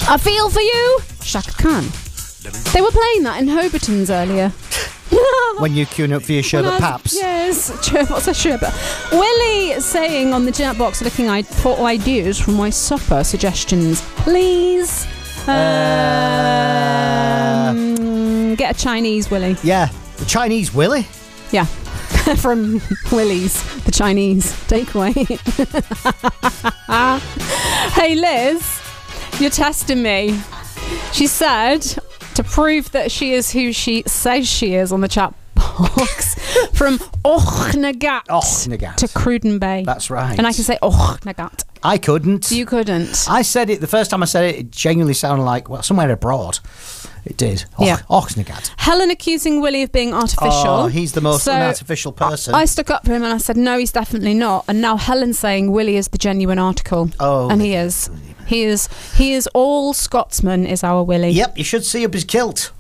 I feel for you, Shaka Khan. They were playing that in Hobarton's earlier. When you queuing up for your sherbet paps. Yes, what's a sherbet? Willie saying on the chat box, looking for ideas from my supper suggestions, please. Get a Chinese Willie. Yeah, the Chinese Willie. Yeah, from Willie's, the Chinese takeaway. Hey Liz, you're testing me. She said to prove that she is who she says she is on the chat box, from Ochnagat to Cruden Bay. That's right. And I can say Ochnagat. I couldn't. You couldn't. I said it the first time I said it. It genuinely sounded like somewhere abroad. It did. Yeah. Ochnagat. Helen accusing Willie of being artificial. Oh, he's the most unartificial person. I stuck up for him and I said, no, he's definitely not. And now Helen's saying Willie is the genuine article. Oh, and he is. He is all Scotsman is our Willie. Yep, you should see up his kilt.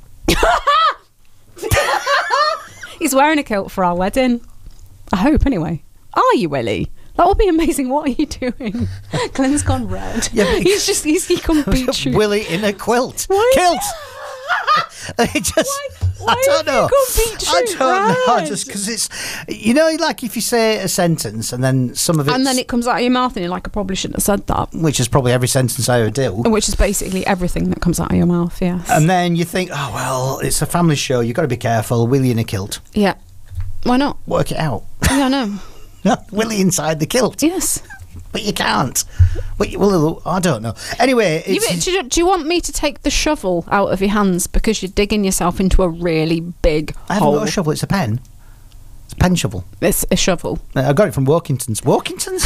He's wearing a kilt for our wedding. I hope, anyway. Are you, Willie? That would be amazing. What are you doing? Glenn's gone red. Yeah, he can't beat you. Willie in a quilt. Why? Kilt. It just, why I don't know. I don't know. Red? Just because it's, like if you say a sentence and then some of it, and then it comes out of your mouth and you're like, I probably shouldn't have said that. Which is probably every sentence I ever do. Which is basically everything that comes out of your mouth. Yes. And then you think, oh well, it's a family show. You've got to be careful. Willie in a kilt. Yeah. Why not? Work it out. Yeah, I know. Willie inside the kilt. Yes. But you can't. Well, I don't know. Anyway, do you want me to take the shovel out of your hands because you're digging yourself into a really big hole? I haven't got a shovel. It's a pen. It's a pen shovel. It's a shovel. I got it from Workingtons. Workingtons?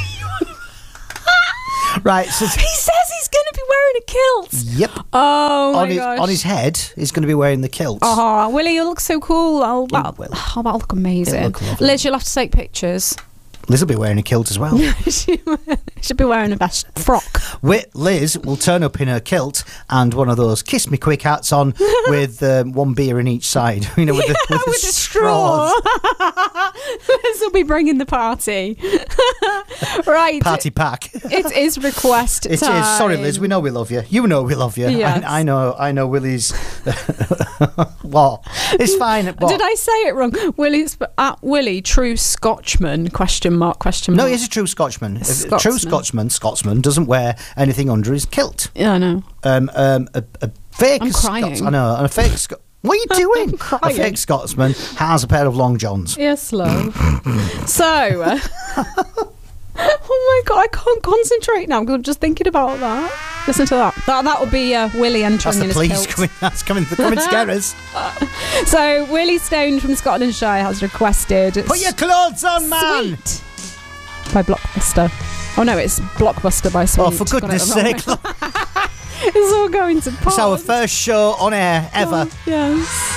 Right. So he says he's going to be wearing a kilt. Yep. Oh my gosh. On his head, he's going to be wearing the kilt. Oh, Willie, you look so cool. That'll look amazing. It'll look lovely. Liz, you'll have to take pictures. Liz will be wearing a kilt as well. She should be wearing a best frock. Liz will turn up in her kilt and one of those kiss me quick hats on with one beer in each side. With the straws. Liz will be bringing the party. Right. Party pack. It is request time. It is. Sorry, Liz. We know we love you. You know we love you. Yes. I know Willie's. What? It's fine. What? Did I say it wrong? Willie, true Scotchman, question mark. No, he's a true Scotchman. A true Scotsman doesn't wear anything under his kilt. Yeah, I know. A fake I'm crying. I know. A fake what are you doing? I'm crying. A fake Scotsman has a pair of long johns. Yes, love. So... Oh my god, I can't concentrate now because I'm just thinking about that. Listen to that. That would be Willie entering in his kilt. That's coming to scare us. So Willie Stone from Scotlandshire has requested Put your clothes on, man! Sweet by Blockbuster. Oh no, it's Blockbuster by Sweet. Oh, for goodness sake. It's all going to pot. It's our first show on air ever. Oh, yes.